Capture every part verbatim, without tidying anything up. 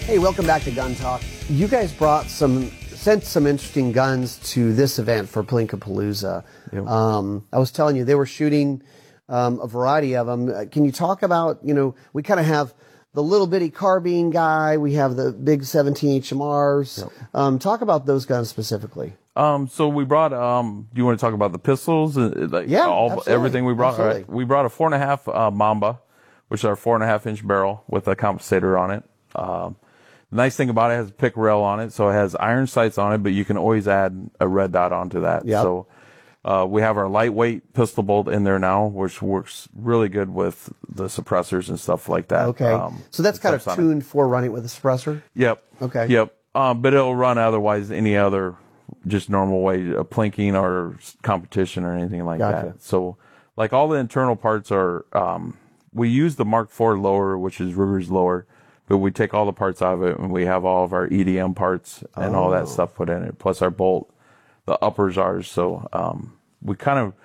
Hey, welcome back to Gun Talk. You guys brought some, sent some interesting guns to this event for Plinka-Palooza. Yep. Um, I was telling you, they were shooting um, a variety of them. Uh, can you talk about, you know, we kind of have the little bitty carbine guy, we have the big seventeen H M Rs. Yep. Um, talk about those guns specifically. Um, so we brought, um, do you want to talk about the pistols? Uh, Like Yeah, all, absolutely. everything we brought? Absolutely. All right. We brought a four and a half, uh, Mamba, which is our four and a half inch barrel with a compensator on it. Um, the nice thing about it, it has a pick rail on it, so it has iron sights on it, but you can always add a red dot onto that. Yep. So, uh, we have our lightweight pistol bolt in there now, which works really good with the suppressors and stuff like that. Okay. Um, so that's kind of subsonic. tuned for running with a suppressor? Yep. Okay. Yep. Um, but it'll run otherwise any other just normal way, a plinking or competition or anything like Gotcha. that. So, like all the internal parts are, um, we use the Mark four lower, which is Ruger's lower, but we take all the parts out of it and we have all of our E D M parts and all Oh. that stuff put in it, plus our bolt. The upper's ours. So, um, we kind of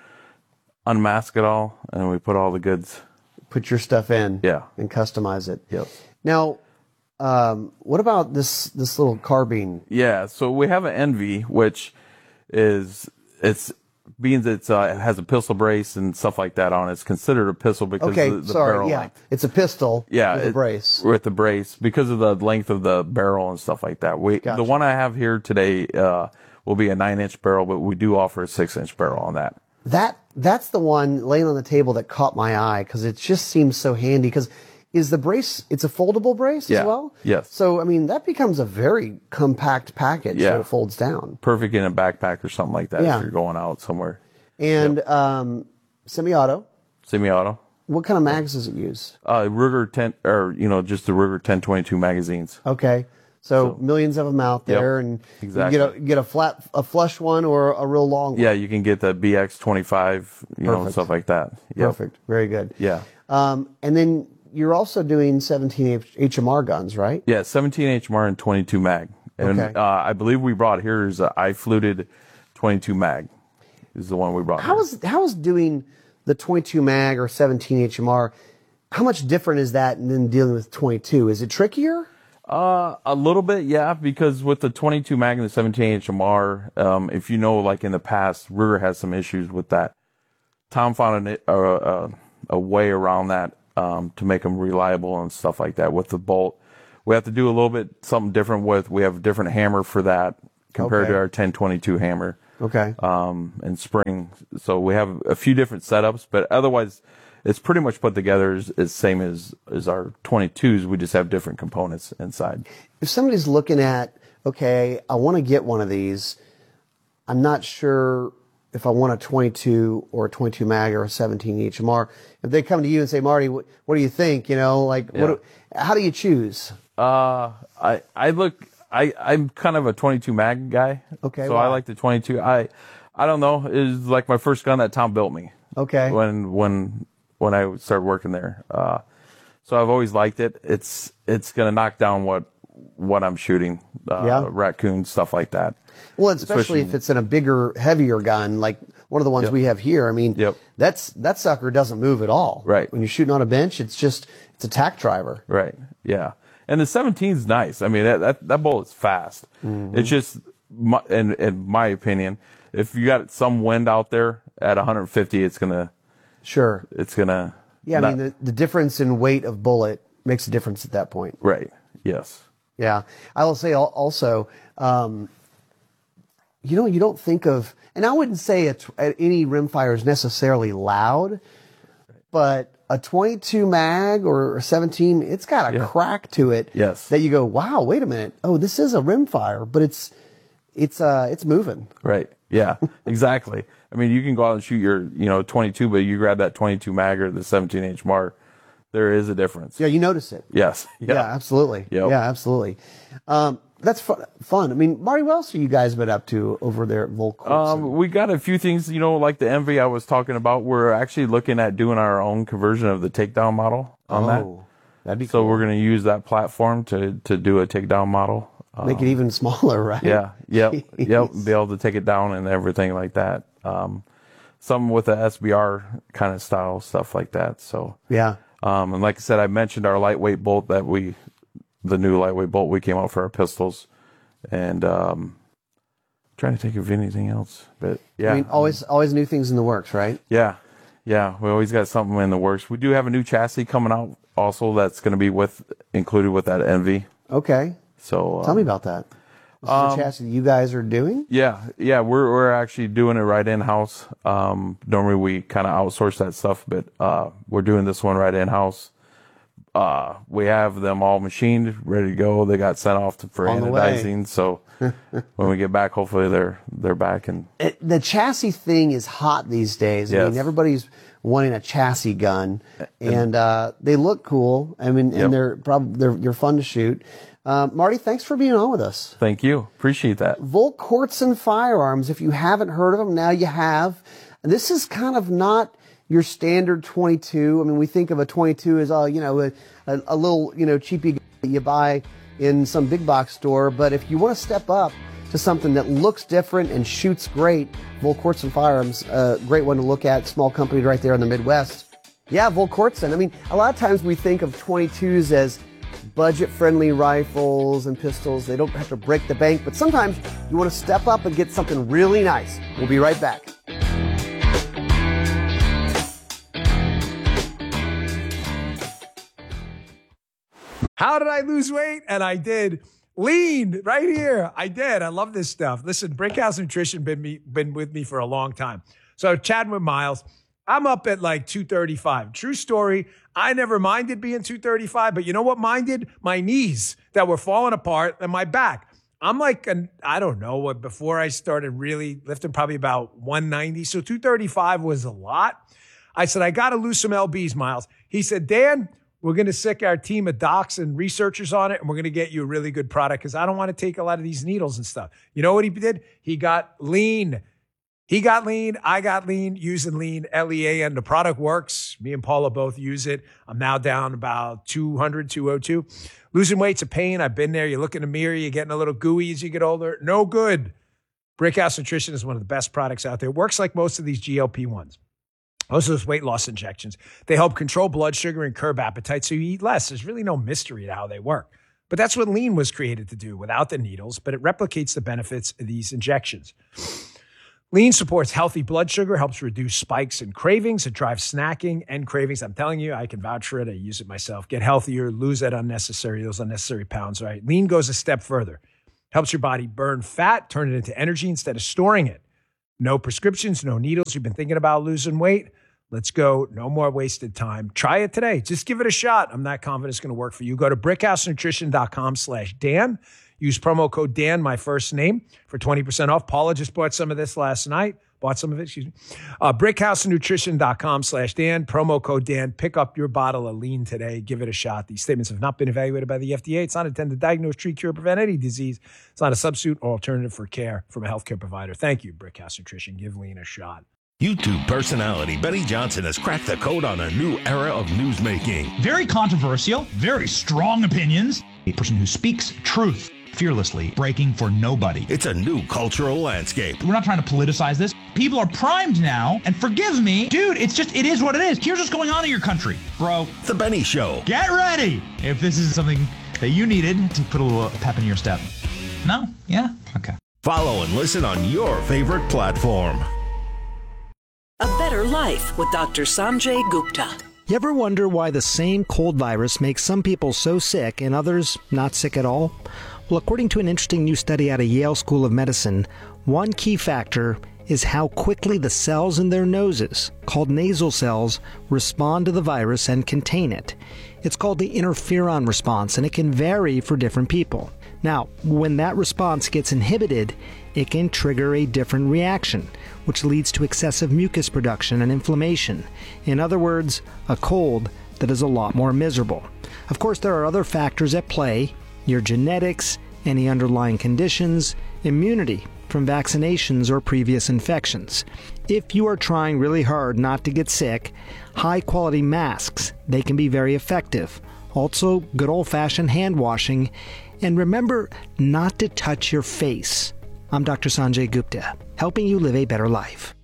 unmask it all and we put all the goods. Put your stuff in Yeah. and customize it. Yep. Now, um, what about this this little carbine? Yeah, so we have an Envy, which is it's being it's uh, it has a pistol brace and stuff like that on it. It's considered a pistol because Okay, of the, the sorry, barrel yeah, length. it's a pistol. Yeah, with a it- brace. with the brace because of the length of the barrel and stuff like that. We Gotcha. the one I have here today uh, will be a nine inch barrel, but we do offer a six inch barrel on that. That that's the one laying on the table that caught my eye because it just seems so handy. Because is the brace? It's a foldable brace Yeah, as well. yes. So I mean that becomes a very compact package Yeah. that it folds down. Perfect in a backpack or something like that Yeah. if you're going out somewhere. And um, semi-auto. Semi-auto. What kind of mags does it use? Uh, Ruger ten or you know just the Ruger ten twenty-two magazines. Okay. So, So- millions of them out there, Yep, and exactly. you get a get a flat, a flush one or a real long one. Yeah, you can get the B X twenty-five, you know, Perfect. stuff like that. Yep. Perfect. Very good. Yeah. Um, and then you're also doing seventeen H M R guns, right? Yeah, seventeen H M R and twenty-two mag. And Okay. uh, I believe we brought here is a I-fluted twenty-two mag is the one we brought How here. is how is doing the twenty-two mag or seventeen H M R? How much different is that than dealing with twenty-two? Is it trickier? Uh, a little bit, yeah, because with the twenty-two mag and the seventeen H M R, um, if you know, like in the past, Ruger has some issues with that. Tom found an, uh, uh, a way around that um, to make them reliable and stuff like that with the bolt. We have to do a little bit something different with, we have a different hammer for that compared Okay. to our ten twenty-two hammer. Okay. um, and spring. So we have a few different setups, but otherwise it's pretty much put together as, as same as, as our twenty-twos. We just have different components inside. If somebody's looking at, okay, I want to get one of these, I'm not sure if I want a twenty-two or a twenty-two mag or a seventeen H M R. If they come to you and say, Marty, what, what do you think? You know, like, what? Do, how do you choose? Uh, I, I look, I, I'm kind of a twenty-two mag guy. Okay, So why? I like the twenty-two. I, I don't know. It was like my first gun that Tom built me. Okay. When, when, when I started working there. Uh, so I've always liked it. It's, it's going to knock down what, what I'm shooting, uh, Yeah. raccoon, stuff like that. Well, especially, Especially- if it's in a bigger, heavier gun, like one of the ones Yep. we have here. I mean, Yep. that's that sucker doesn't move at all. Right. When you're shooting on a bench, it's just it's a tack driver. Right. Yeah. And the seventeen's nice. I mean, that that, that bullet's fast. Mm-hmm. It's just, my, in, in my opinion, if you got some wind out there at one fifty, it's gonna, Sure. it's gonna. Yeah, I not- mean, the, the difference in weight of bullet makes a difference at that point. right. Yes. Yeah. I will say al- also, um, you know, you don't think of, and I wouldn't say a, tw- any rimfire is necessarily loud, but a twenty-two mag or a seventeen, it's got a Yeah. crack to it. Yes. That you go, wow, wait a minute. Oh, this is a rimfire, but it's, it's, uh, it's moving. Right. Yeah. Exactly. I mean, you can go out and shoot your, you know, twenty-two, but you grab that twenty-two mag or the seventeen H mark, there is a difference. Yeah, you notice it. Yes. Yeah, absolutely. Yep. Yeah, absolutely. Um, that's fun, fun. I mean, Marty, what else have you guys been up to over there at Volk? Um, we got a few things, you know, like the Envy I was talking about. We're actually looking at doing our own conversion of the takedown model on that. oh, that'd be So cool. we're going to use that platform to, to do a takedown model. Uh, Make it even smaller, right? yeah, yep, yep. Jeez. Be able to take it down and everything like that. Um, some with the S B R kind of style stuff like that. So, Yeah. um, and like I said, I mentioned our lightweight bolt that we the new lightweight bolt we came out for our pistols, and um, trying to think of anything else. But yeah, I mean, always always new things in the works, right? Yeah, yeah, we always got something in the works. We do have a new chassis coming out also that's going to be with included with that Envy. Okay. So tell um, me about that. This is um, a chassis you guys are doing? Yeah, yeah, we're we're actually doing it right in house. Um, normally we kind of outsource that stuff, but uh, we're doing this one right in house. Uh, we have them all machined, ready to go. They got sent off to, for On the anodizing. So when we get back, hopefully they're they're back. And it, the chassis thing is hot these days. I Yes. mean, everybody's wanting a chassis gun, and uh, they look cool. I mean, and Yep. they're probably they're you're fun to shoot. Uh, Marty, thanks for being on with us. Thank you, appreciate that. Volk Hortzen Firearms. If you haven't heard of them, now you have. This is kind of not your standard twenty-two. I mean, we think of a twenty-two as a, you know, a, a, a little, you know, cheapy that you buy in some big box store. But if you want to step up to something that looks different and shoots great, Volk Hortzen Firearms, a great one to look at. Small company right there in the Midwest. Yeah, Volk Hortzen. I mean, a lot of times we think of twenty-twos as budget-friendly rifles and pistols. They don't have to break the bank, but sometimes you want to step up and get something really nice. We'll be right back. How did I lose weight? And I did. Lean right here. I did. I love this stuff. Listen, Brickhouse Nutrition been me been with me for a long time. So chatting with Miles, I'm up at like two thirty-five. True story. I never minded being two thirty-five, but you know what minded? My knees that were falling apart and my back. I'm like, an, I don't know what, before I started really lifting, probably about one ninety. So two thirty-five was a lot. I said, I got to lose some L Bs, Miles. He said, Dan, we're going to sick our team of docs and researchers on it, and we're going to get you a really good product because I don't want to take a lot of these needles and stuff. You know what he did? He got lean. He got lean. I got lean using lean, L E A, and the product works. Me and Paula both use it. I'm now down about two hundred, two oh two. Losing weight's a pain. I've been there. You look in the mirror, you're getting a little gooey as you get older. No good. Brickhouse Nutrition is one of the best products out there. It works like most of these G L P ones. Most of those weight loss injections. They help control blood sugar and curb appetite so you eat less. There's really no mystery to how they work. But that's what lean was created to do without the needles, but it replicates the benefits of these injections. Lean supports healthy blood sugar, helps reduce spikes and cravings. It drives snacking and cravings. I'm telling you, I can vouch for it. I use it myself. Get healthier, lose that unnecessary, those unnecessary pounds, right? Lean goes a step further. Helps your body burn fat, turn it into energy instead of storing it. No prescriptions, no needles. You've been thinking about losing weight? Let's go. No more wasted time. Try it today. Just give it a shot. I'm not confident it's going to work for you. Go to brickhousenutrition.com slash Dan. Use promo code Dan, my first name, for twenty percent off. Paula just bought some of this last night. Bought some of it, excuse me. Uh, brickhousenutrition.com slash Dan. Promo code Dan. Pick up your bottle of lean today. Give it a shot. These statements have not been evaluated by the F D A. It's not intended to diagnose, treat, cure, prevent any disease. It's not a substitute or alternative for care from a healthcare provider. Thank you, Brickhouse Nutrition. Give lean a shot. YouTube personality Benny Johnson has cracked the code on a new era of newsmaking. Very controversial, very strong opinions. A person who speaks truth fearlessly, breaking for nobody. It's a new cultural landscape. We're not trying to politicize this. People are primed now, and forgive me, dude, it's just, it is what it is. Here's what's going on in your country, bro. The Benny Show. Get ready if this is something that you needed to put a little pep in your step. No? Yeah? Okay. Follow and listen on your favorite platform. A Better Life with Doctor Sanjay Gupta. You ever wonder why the same cold virus makes some people so sick and others not sick at all? Well, according to an interesting new study out of Yale School of Medicine, one key factor is how quickly the cells in their noses, called nasal cells, respond to the virus and contain it. It's called the interferon response, and it can vary for different people. Now, when that response gets inhibited, it can trigger a different reaction, which leads to excessive mucus production and inflammation. In other words, a cold that is a lot more miserable. Of course, there are other factors at play: your genetics, any underlying conditions, immunity from vaccinations or previous infections. If you are trying really hard not to get sick, high-quality masks, they can be very effective. Also, good old-fashioned hand washing. And remember not to touch your face. I'm Doctor Sanjay Gupta, helping you live a better life.